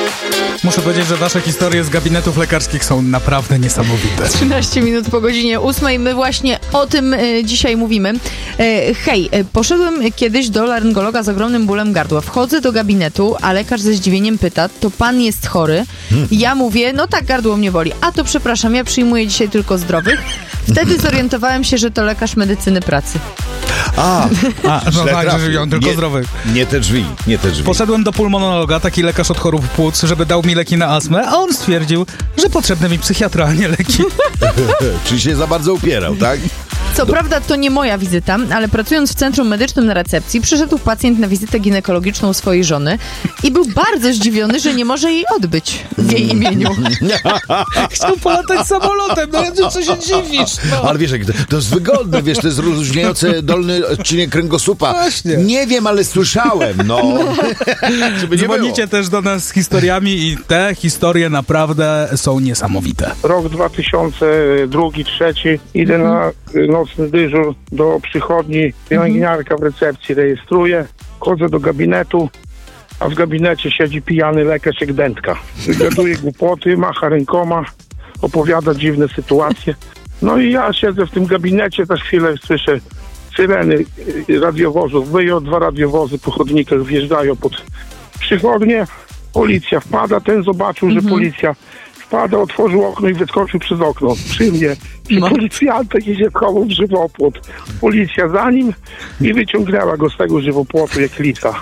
Muszę powiedzieć, że wasze historie z gabinetów lekarskich są naprawdę niesamowite. 13 minut po godzinie 8. My właśnie o tym dzisiaj mówimy. Hej, poszedłem kiedyś do laryngologa z ogromnym bólem gardła. Wchodzę do gabinetu, a lekarz ze zdziwieniem pyta, to pan jest chory? Ja mówię, no tak, gardło mnie boli. A to przepraszam, ja przyjmuję dzisiaj tylko zdrowych. Wtedy zorientowałem się, że to lekarz medycyny pracy. No tak, że ją tylko zdrowych. Nie te drzwi. Poszedłem do pulmonologa, taki lekarz od chorób płuc, żeby dał mi leki na astmę, a on stwierdził, że potrzebny mi psychiatra, a nie leki. Czyli się za bardzo upierał, tak? Co prawda to nie moja wizyta, ale pracując w centrum medycznym na recepcji, przyszedł pacjent na wizytę ginekologiczną swojej żony i był bardzo zdziwiony, że nie może jej odbyć w jej imieniu. Chciał polatać samolotem, no co się dziwisz? No. Ale wiesz, to jest wygodne, wiesz, to jest rozluźniające dolny odcinek kręgosłupa. Właśnie. Nie wiem, ale słyszałem, Żeby nie Dzwonicie też do nas z historiami i te historie naprawdę są niesamowite. Rok 2002-2003 idę na nocny dyżur do przychodni, pielęgniarka w recepcji rejestruje, chodzę do gabinetu, a w gabinecie siedzi pijany lekarz jak dętka. Wygaduje głupoty, macha rękoma, opowiada dziwne sytuacje. No i ja siedzę w tym gabinecie, za chwilę słyszę syreny radiowozów, wyjął 2 radiowozy po chodnikach, wjeżdżają pod przychodnię, policja wpada, ten zobaczył, że policja wpada, otworzył okno i wyskoczył przez okno. Przy mnie, policjantem i się schował w żywopłot. Policja za nim i wyciągnęła go z tego żywopłotu jak lisa.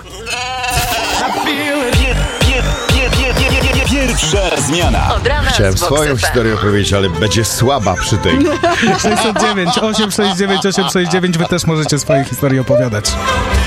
Pierwsza zmiana. Chciałem swoją historię opowiedzieć, ale będzie słaba przy tej. 609 869 869, wy też możecie swoje historie opowiadać.